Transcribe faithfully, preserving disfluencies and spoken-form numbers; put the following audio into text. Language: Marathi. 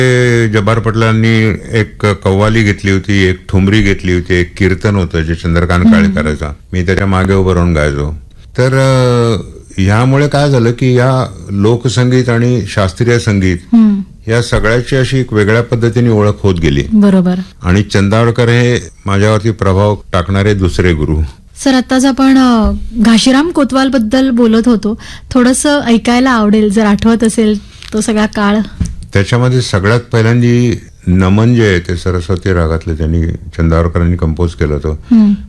ते जब्बार पटलांनी एक कव्वाली घेतली होती, एक ठुमरी घेतली होती, एक कीर्तन होतं जे चंद्रकांत काळेकरांचा. मी त्याच्या मागे उभं राहून गायचो. तर ह्यामुळे काय झालं की या लोकसंगीत आणि शास्त्रीय संगीत या सगळ्याची अशी एक वेगळ्या पद्धतीने ओळख होत गेली. बरोबर. आणि चंदावरकर हे माझ्यावरती प्रभाव टाकणारे दुसरे गुरु. सर, आताच आपण घाशीराम कोतवाल बद्दल बोलत होतो, थोडंसं ऐकायला आवडेल जर आठवत असेल तो सगळा काळ. त्याच्यामध्ये सगळ्यात पहिल्यांदी नमन जे आहे ते सरस्वती रागातलं त्यांनी चंदावरकरांनी कंपोज केलं होतं.